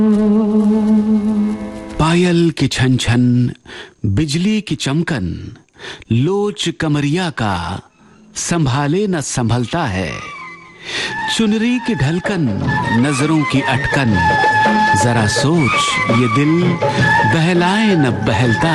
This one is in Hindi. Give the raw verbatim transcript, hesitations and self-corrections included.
पायल की छन छन, बिजली की चमकन, लोच कमरिया का संभाले न संभलता है। चुनरी की ढलकन, नजरों की अटकन, जरा सोच ये दिल बहलाए न बहलता